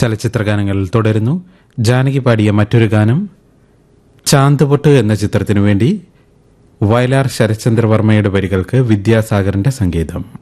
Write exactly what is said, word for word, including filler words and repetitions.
ചലച്ചിത്രഗാനങ്ങൾ തുടരുന്നു. ജാനകി പാടിയ മറ്റൊരു ഗാനം ചാന്തുപൊട്ട് എന്ന ചിത്രത്തിനു വേണ്ടി വയലാർ ശരത്ചന്ദ്രവർമ്മയുടെ വരികൾക്ക് വിദ്യാസാഗറിന്റെ സംഗീതം.